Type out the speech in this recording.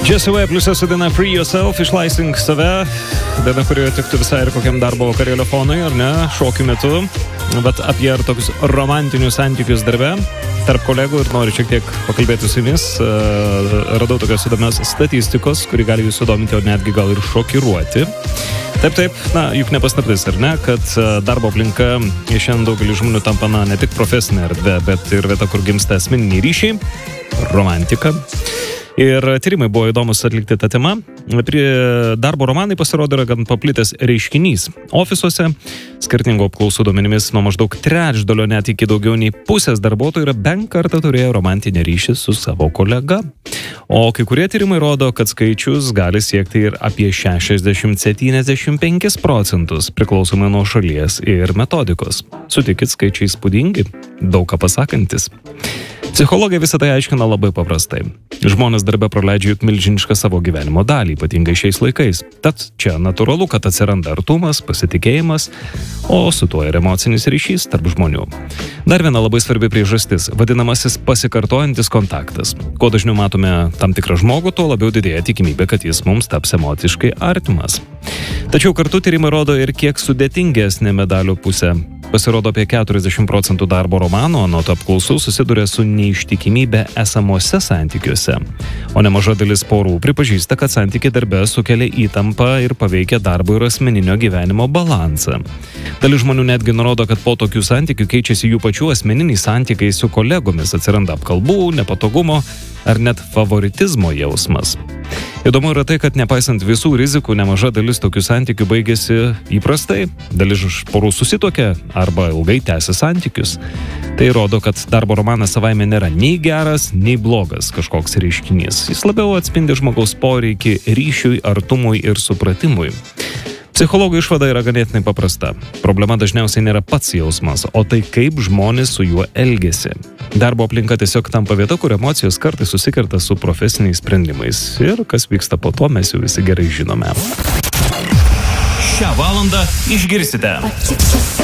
Jessie plius su daina Free Yourself, išlaisvink save, daina, kurioje tiktų visai ir kokiam darbo vakarėlio fonui, ar ne, šokių metu, bet apie ir tokius romantinius santykius darbe tarp kolegų ir noriu šiek tiek pakalbėti su jumis. Radau tokios įdomios statistikos, kuri gali jūs sudominti, o netgi gal ir šokiruoti. Taip, na, juk nepaslaptis, ar ne, kad darbo aplinka šiandien daugelį žmonių tampa, na, ne tik profesinė erdvė, bet ir vieta, kur gimsta asmeniniai ryšiai, romantika. Ir tyrimai buvo įdomus atlikti tą temą. Prie darbo romanai pasirodo yra gan paplitęs reiškinys. Ofisuose, skirtingų apklausų duomenimis, nuo maždaug trečdalio net iki daugiau nei pusės darbuotojų yra bent kartą turėję romantinį ryšį su savo kolega. O kai kurie tyrimai rodo, kad skaičius gali siekti ir apie 60-75%, priklausomai nuo šalies ir metodikos. Sutikit, skaičiai įspūdingi, daug ką pasakantis. Psichologija visą tai aiškina labai paprastai. Žmonės darbe praleidžia juk milžinišką savo gyvenimo dalį, ypatingai šiais laikais. Tad čia natūralu, kad atsiranda artumas, pasitikėjimas, o su tuo ir emocinis ryšys tarp žmonių. Dar viena labai svarbi priežastis – vadinamasis pasikartojantis kontaktas. Kuo dažniau matome tam tikrą žmogų, tuo labiau didėja tikimybė, kad jis mums taps emociškai artimas. Tačiau kartu tyrimai rodo ir kiek sudėtingesnė medalio pusė. Pasirodo, apie 40% darbo romano anot apklausų susiduria su neištikimybė esamuose santykiuose. O nemaža dalis porų pripažįsta, kad santykiai darbe sukelia įtampą ir paveikia darbo ir asmeninio gyvenimo balansą. Dalis žmonių netgi nurodo, kad po tokių santykių keičiasi jų pačių asmeniniai santykiai su kolegomis, atsiranda apkalbų, nepatogumo ar net favoritizmo jausmas. Įdomu yra tai, kad nepaisant visų rizikų, nemaža dalis tokių santykių baigėsi įprastai, dalis porų susituokė arba ilgai tęsė santykius. Tai rodo, kad darbo romanas savaime nėra nei geras, nei blogas kažkoks reiškinys. Jis labiau atspindi žmogaus poreikį ryšiui, artumui ir supratimui. Psichologų išvada yra ganėtinai paprasta. Problema dažniausiai nėra pats jausmas, o tai kaip žmonės su juo elgiasi. Darbo aplinka tiesiog tampa vieta, kur emocijos kartais susikerta su profesiniais sprendimais. Ir kas vyksta po to, mes jau visi gerai žinome. Šią valandą išgirsite.